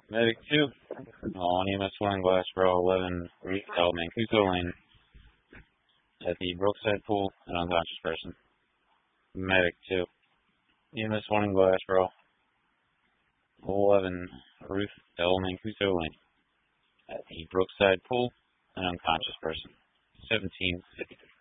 Medic 2, on EMS 1, Glassboro 11, Ruth L. Mancuso Lane, at the Brookside Pool, an unconscious person. Medic 2, EMS 1, Glassboro 11, Ruth L. Mancuso Lane, at the Brookside Pool, an unconscious person. 1752.